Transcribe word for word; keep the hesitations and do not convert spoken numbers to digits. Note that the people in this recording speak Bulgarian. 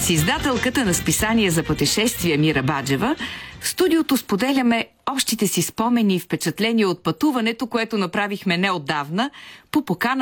С издателката на списание за пътешествия Мира Баджева в студиото споделяме общите си спомени и впечатления от пътуването, което направихме неотдавна по покана